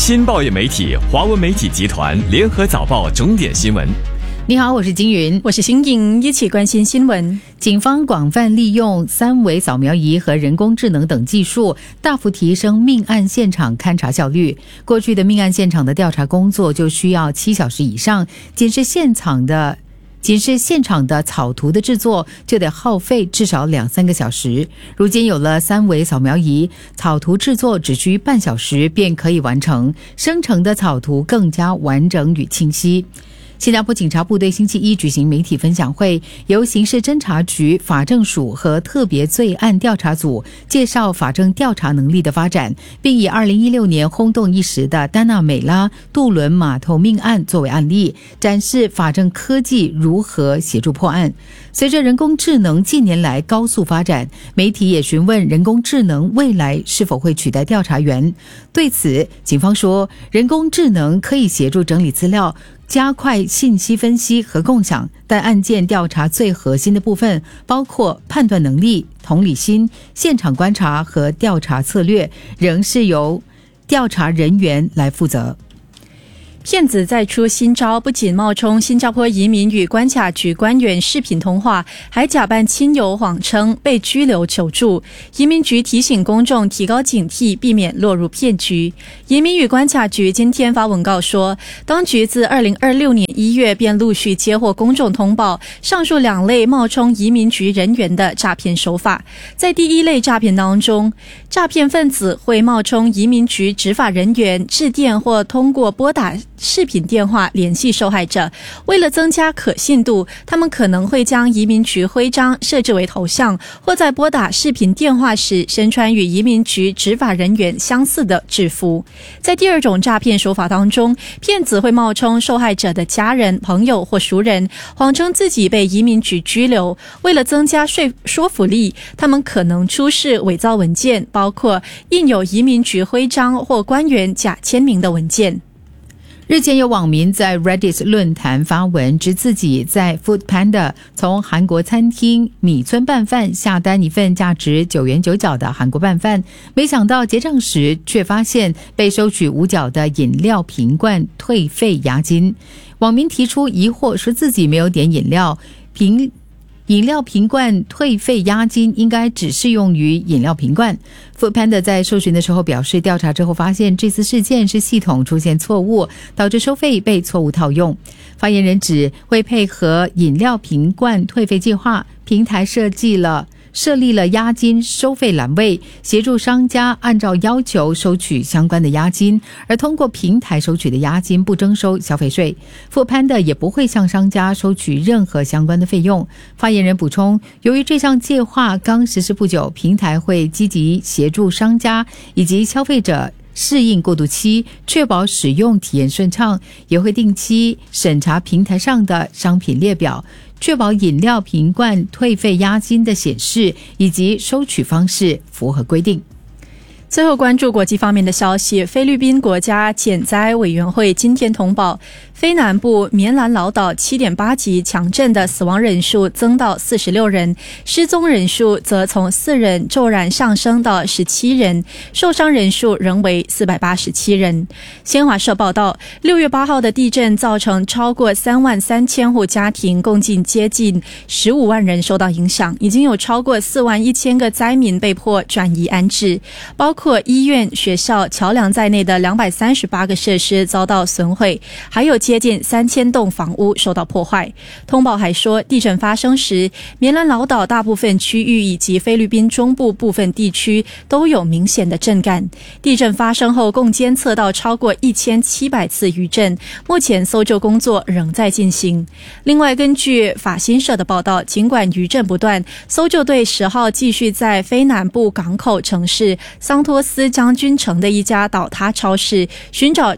新报业媒体华文媒体集团联合早报重点新闻。 你好，我是金云， 我是新颖，一起关心新闻。 警方广泛利用三维扫描仪和人工智能等技术，大幅提升命案现场勘查效率。过去的命案现场的调查工作就需要7小时以上，仅是现场的草图的制作就得耗费至少2-3个小时。如今有了三维扫描仪，草图制作只需半小时便可以完成，生成的草图更加完整与清晰。新加坡警察部队星期一举行媒体分享会，由刑事侦查局、法政署和特别罪案调查组介绍法政调查能力的发展，并以2016年轰动一时的丹纳美拉渡轮码头命案作为案例，展示法政科技如何协助破案。随着人工智能近年来高速发展，媒体也询问人工智能未来是否会取代调查员。对此，警方说，人工智能可以协助整理资料，加快信息分析和共享，但案件调查最核心的部分，包括判断能力、同理心、现场观察和调查策略，仍是由调查人员来负责。 骗子再出新招，不仅冒充新加坡移民与关卡局官员视频通话，还假扮亲友谎称被拘留求助。移民局提醒公众提高警惕，避免落入骗局。移民与关卡局今天发文告说，当局自2026年1月便陆续接获公众通报，上述2类冒充移民局人员的诈骗手法。在第一类诈骗当中，诈骗分子会冒充移民局执法人员，致电或通过拨打视频电话联系受害者。为了增加可信度，他们可能会将移民局徽章设置为头像，或在拨打视频电话时身穿与移民局执法人员相似的制服。在第二种诈骗手法当中，骗子会冒充受害者的家人、朋友或熟人，谎称自己被移民局拘留。为了增加说服力，他们可能出示伪造文件，包括印有移民局徽章或官员假签名的文件。 日前有网民在 Reddit 论坛发文，指自己在 Foodpanda 从韩国餐厅米村拌饭下单一份价值9元9角的韩国拌饭，没想到结账时却发现被收取5角的饮料瓶罐退费押金。网民提出疑惑，说自己没有点饮料瓶罐退费押金应该只适用于饮料瓶罐。Foodpanda 在受询的时候表示，调查之后发现这次事件是系统出现错误，导致收费被错误套用。发言人指，为配合饮料瓶罐退费计划，平台设立了押金收费栏位，协助商家按照要求收取相关的押金，而通过平台收取的押金不征收消费税。Foodpanda 也不会向商家收取任何相关的费用。发言人补充，由于这项计划刚实施不久，平台会积极协助商家以及消费者适应过渡期，确保使用体验顺畅，也会定期审查平台上的商品列表，确保饮料瓶罐退费押金的显示以及收取方式符合规定。 最后关注国际方面的消息，菲律宾国家减灾委员会今天通报，菲南部棉兰老岛 7.8 级强震的死亡人数增到46人，失踪人数则从4人骤然上升到17人，受伤人数仍为487人。新华社报道，6月8号的地震造成超过33000户家庭，共计接近15万人受到影响，已经有超过41000个灾民被迫转移安置，包括医院、学校、桥梁在内的238个设施遭到损毁，还有接近3000栋房屋受到破坏。通报还说，地震发生时，棉兰老岛大部分区域以及菲律宾中部部分地区都有明显的震感。地震发生后共监测到超过1700次余震，目前搜救工作仍在进行。另外，根据法新社的报道，尽管余震不断，搜救队10号继续在菲南部港口城市桑托斯将军城的一家倒塌超市寻找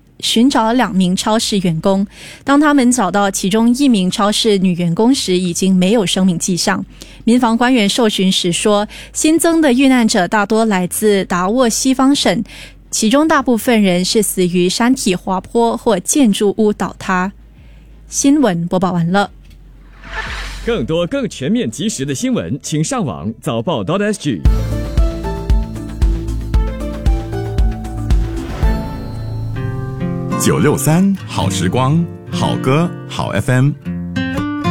2名超市员工。当他们找到其中1名超市女员工时，已经没有生命迹象。民防官员受询时说，新增的遇难者大多来自达沃西方省，其中大部分人是死于山体滑坡或建筑物倒塌。新闻播报完了。 更多更全面及时的新闻，请上网早报.sg。 963好时光，好歌好 FM。